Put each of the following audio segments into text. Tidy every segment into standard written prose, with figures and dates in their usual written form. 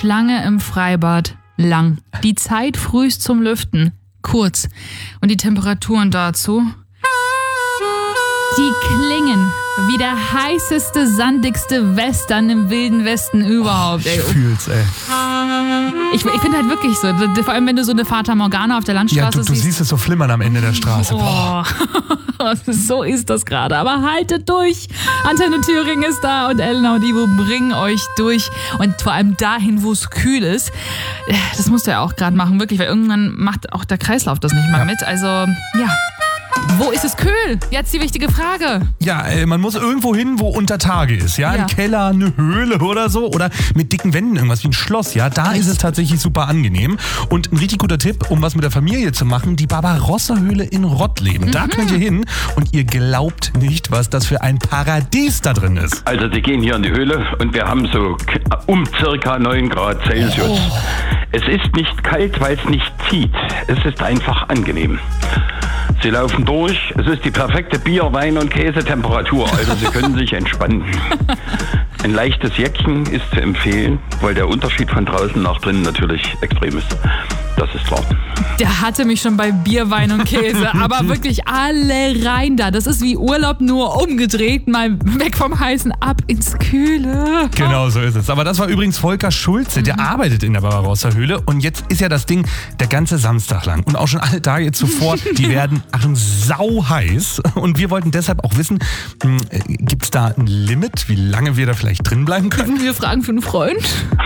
Schlange im Freibad lang. Die Zeit frühst zum Lüften kurz. Und die Temperaturen dazu? Die klingen wie der heißeste, sandigste Western im Wilden Westen überhaupt. Ich fühl's, ey. Ich finde halt wirklich so, vor allem wenn du so eine Fata Morgana auf der Landstraße Ja, du siehst es so flimmern am Ende der Straße. Boah. So ist das gerade. Aber haltet durch. Antenne Thüringen ist da und Elena und Ivo bringen euch durch. Und vor allem dahin, wo es kühl ist. Das musst du ja auch gerade machen, wirklich, weil irgendwann macht auch der Kreislauf das nicht mal mit. Also, ja. Wo ist es kühl? Jetzt die wichtige Frage. Ja, man muss irgendwo hin, wo unter Tage ist. Ja, ein Keller, eine Höhle oder so. Oder mit dicken Wänden, irgendwas wie ein Schloss. Ja, da ist es tatsächlich super angenehm. Und ein richtig guter Tipp, um was mit der Familie zu machen, die Barbarossa-Höhle in Rottleben. Da könnt ihr hin und ihr glaubt nicht, was das für ein Paradies da drin ist. Also Sie gehen hier in die Höhle und wir haben so um circa 9 Grad Celsius. Oh. Es ist nicht kalt, weil es nicht zieht. Es ist einfach angenehm. Sie laufen durch. Es ist die perfekte Bier-, Wein- und Käsetemperatur. Also Sie können sich entspannen. Ein leichtes Jäckchen ist zu empfehlen, weil der Unterschied von draußen nach drinnen natürlich extrem ist. Das ist wahr. Der hatte mich schon bei Bier, Wein und Käse. Aber wirklich alle rein da. Das ist wie Urlaub nur umgedreht. Mal weg vom Heißen, ab ins Kühle. Genau so ist es. Aber das war übrigens Volker Schulze. Der arbeitet in der Barbarossa-Höhle. Und jetzt ist ja das Ding der ganze Samstag lang. Und auch schon alle Tage zuvor, die werden sau heiß. Und wir wollten deshalb auch wissen, gibt es da ein Limit, wie lange wir da vielleicht drin bleiben können? Wir fragen für einen Freund.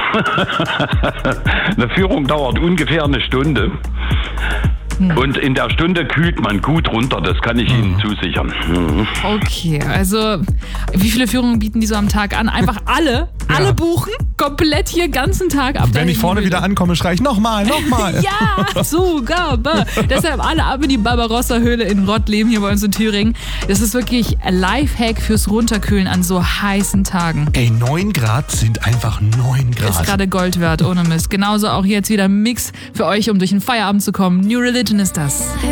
Eine Führung dauert ungefähr eine Stunde. Und in der Stunde kühlt man gut runter, das kann ich Ihnen zusichern. Okay, also wie viele Führungen bieten die so am Tag an? Einfach alle buchen, komplett hier ganzen Tag ab. Wenn ich vorne wieder ankomme, schreie ich nochmal. Ja, sogar. Deshalb alle ab in die Barbarossa-Höhle in Rottleben hier bei uns in Thüringen. Das ist wirklich ein Lifehack fürs Runterkühlen an so heißen Tagen. Ey, 9 Grad sind einfach 9 Grad. Ist gerade Gold wert, ohne Mist. Genauso auch jetzt wieder ein Mix für euch, um durch den Feierabend zu kommen. New Religion ist das.